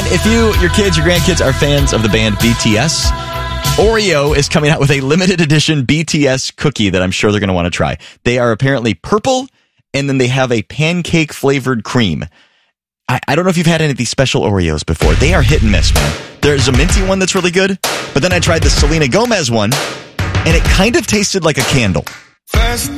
if your kids, your grandkids are fans of the band BTS, Oreo is coming out with a limited edition BTS cookie that I'm sure they're going to want to try. They are apparently purple, and then they have a pancake flavored cream. I don't know if you've had any of these special Oreos before. They are hit and miss, man. There's a minty one that's really good, but then I tried the Selena Gomez one, and it kind of tasted like a candle. First